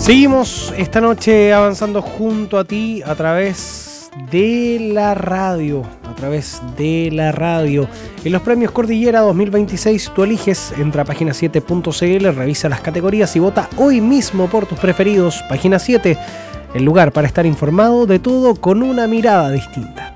Seguimos esta noche avanzando junto a ti a través de la radio. En los premios Cordillera 2026 tú eliges, entra a página7.cl, revisa las categorías y vota hoy mismo por tus preferidos. Página 7, el lugar para estar informado de todo con una mirada distinta.